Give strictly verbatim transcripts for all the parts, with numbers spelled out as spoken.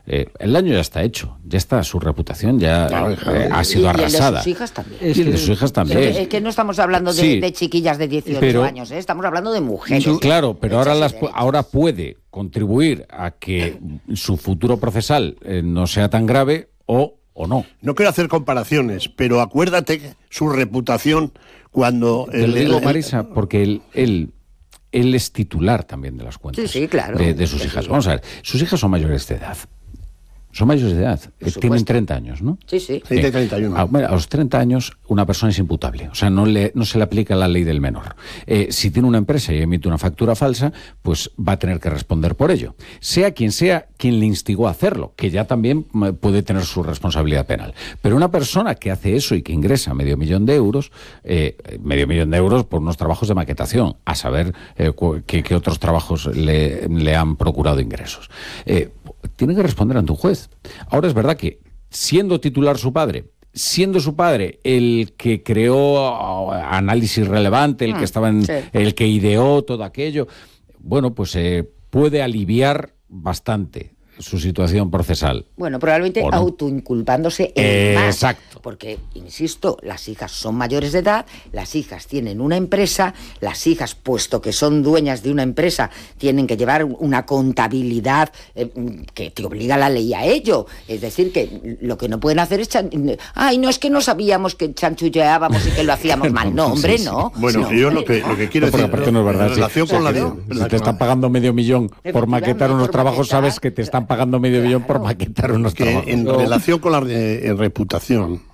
eh, el daño ya está hecho, ya está, su reputación ya eh, ha sido y, arrasada. Y el de sus hijas también. Y el de sus hijas también. Es que, es que no estamos hablando de, sí, de chiquillas de dieciocho pero, años, ¿eh? Estamos hablando de mujeres. Sí, claro, pero ahora, las, derechos. ahora puede contribuir a que su futuro procesal eh, no sea tan grave o, o no. No quiero hacer comparaciones, pero acuérdate que su reputación cuando... Te lo digo, Marisa, porque él... él Él es titular también de las cuentas sí, sí, claro. de, de sus hijas. Vamos a ver, sus hijas son mayores de edad. Son mayores de edad. Eh, tienen treinta años, ¿no? Sí, sí. Sí, de treinta y uno. A, a los treinta años una persona es imputable. O sea, no, le, no se le aplica la ley del menor. Eh, si tiene una empresa y emite una factura falsa, pues va a tener que responder por ello. Sea quien sea quien le instigó a hacerlo, que ya también puede tener su responsabilidad penal. Pero una persona que hace eso y que ingresa medio millón de euros, eh, medio millón de euros por unos trabajos de maquetación, a saber eh, qué, qué otros trabajos le, le han procurado ingresos. Eh, tiene que responder ante un juez. Ahora es verdad que, siendo titular su padre, siendo su padre el que creó Análisis Relevante, el que estaba en, sí. el que ideó todo aquello, bueno, pues eh, puede aliviar bastante su situación procesal. Bueno, probablemente no. autoinculpándose en más. Exacto. Porque, insisto, las hijas son mayores de edad, las hijas tienen una empresa, las hijas, puesto que son dueñas de una empresa, tienen que llevar una contabilidad eh, que te obliga la ley a ello. Es decir, que lo que no pueden hacer es... Chan... Ay, no, es que no sabíamos que chanchulleábamos y que lo hacíamos mal. No, hombre, sí, sí. no. Bueno, no, yo hombre, lo que, no. lo que quiero no, decir... Pero no es verdad, en relación sí. con la... Claro. Si te están pagando medio millón por maquetar unos trabajos, maquetar, sabes que te están pagando medio claro. millón por maquetar unos que trabajos. En no. relación con la eh, reputación,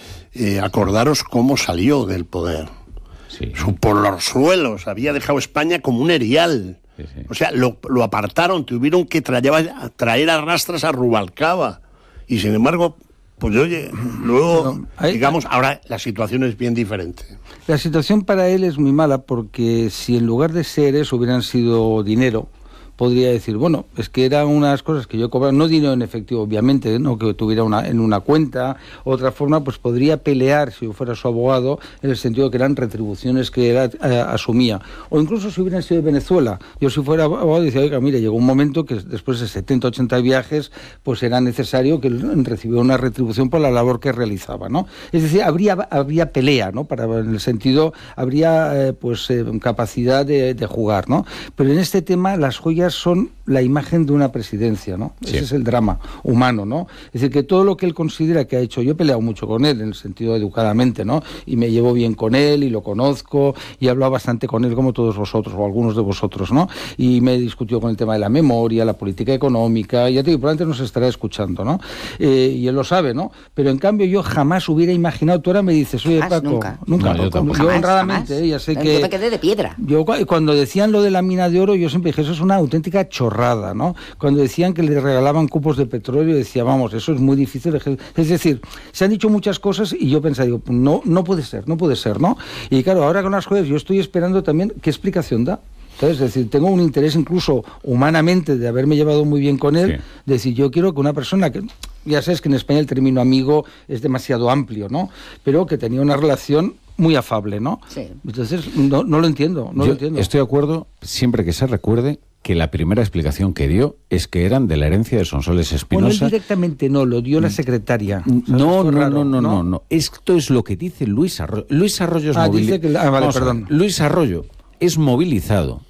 eh, acordaros cómo salió del poder. Sí. Su, por los suelos, había dejado España como un erial. Sí, sí. O sea, lo, lo apartaron, tuvieron que traer, traer a rastras a Rubalcaba. Y sin embargo, pues oye, luego, no, hay, digamos, ahora la situación es bien diferente. La situación para él es muy mala porque si en lugar de ser eso hubieran sido dinero, podría decir, bueno, es que eran unas cosas que yo cobraba, no dinero en efectivo, obviamente, no que tuviera una en una cuenta, otra forma, pues podría pelear si yo fuera su abogado, en el sentido de que eran retribuciones que él eh, asumía. O incluso si hubieran sido de Venezuela. Yo si fuera abogado, decía, oiga, mire, llegó un momento que después de setenta, ochenta viajes, pues era necesario que él recibiera una retribución por la labor que realizaba, ¿no? Es decir, habría, habría pelea, ¿no? Para, en el sentido, habría eh, pues eh, capacidad de, de jugar, ¿no? Pero en este tema, las joyas son la imagen de una presidencia, ¿no? Sí. Ese es el drama humano, ¿no? Es decir, que todo lo que él considera que ha hecho, yo he peleado mucho con él, en el sentido educadamente, ¿no? Y me llevo bien con él, y lo conozco, y he hablado bastante con él, como todos vosotros, o algunos de vosotros, ¿no? Y me he discutido con el tema de la memoria, la política económica, y ya te digo, probablemente nos estará escuchando, ¿no? Eh, y él lo sabe, ¿no? Pero en cambio yo jamás hubiera imaginado, tú ahora me dices, oye, jamás, Paco, nunca, nunca, no, yo, yo jamás, honradamente, jamás. Eh, ya sé yo que... Yo me quedé de piedra. Yo cuando decían lo de la mina de oro, yo siempre dije, eso es una auténtica chorrada, ¿no? Cuando decían que le regalaban cupos de petróleo, decía, vamos, eso es muy difícil. Es decir, se han dicho muchas cosas y yo pensaba, digo, no, no puede ser, no puede ser, ¿no? Y claro, ahora con las jueces yo estoy esperando también qué explicación da. ¿Sabes? Es decir, tengo un interés incluso humanamente de haberme llevado muy bien con él, sí. De decir, yo quiero que una persona que, ya sabes que en España el término amigo es demasiado amplio, ¿no? Pero que tenía una relación muy afable, ¿no? Sí. Entonces, no, no lo entiendo, no yo lo entiendo. Estoy de acuerdo, siempre que se recuerde que la primera explicación que dio es que eran de la herencia de Sonsoles Espinosa. Bueno, él directamente no, lo dio la secretaria. No, no, no, no, no, no, no. Esto es lo que dice Luis Arroyo. Luis Arroyo es ah, movili- dice que Ah, vale, perdón. Luis Arroyo es movilizado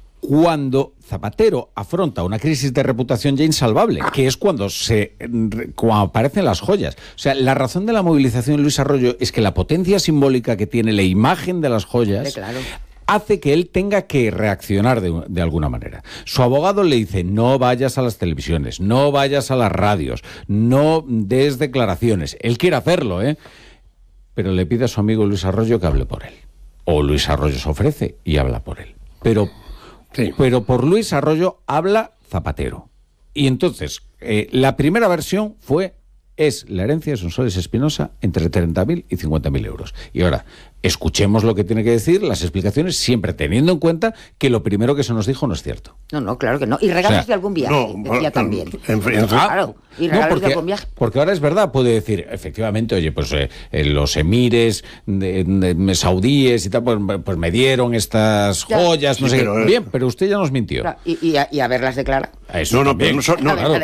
cuando Zapatero afronta una crisis de reputación ya insalvable, que es cuando se cuando aparecen las joyas. O sea, la razón de la movilización de Luis Arroyo es que la potencia simbólica que tiene la imagen de las joyas... Sí, claro. hace que él tenga que reaccionar de, de alguna manera. Su abogado le dice, no vayas a las televisiones, no vayas a las radios, no des declaraciones. Él quiere hacerlo, ¿eh? Pero le pide a su amigo Luis Arroyo que hable por él. O Luis Arroyo se ofrece y habla por él. Pero, sí. pero por Luis Arroyo habla Zapatero. Y entonces, eh, la primera versión fue, es la herencia de Sonsoles Espinosa entre treinta mil y cincuenta mil euros. Y ahora, escuchemos lo que tiene que decir, las explicaciones, siempre teniendo en cuenta que lo primero que se nos dijo no es cierto. No, no, claro que no. Y regalos o sea, de algún viaje, no, decía bueno, también. En, en, en, claro, y regalos no, porque, de algún viaje. Porque ahora es verdad, puede decir, efectivamente, oye, pues eh, los emires de, de, de saudíes y tal, pues, pues me dieron estas joyas, ya, no sí, sé pero, qué. Bien, pero usted ya nos mintió. Claro, y, y, a, y a verlas declarar. Eso no, no, también. pero no, no, a ver, claro.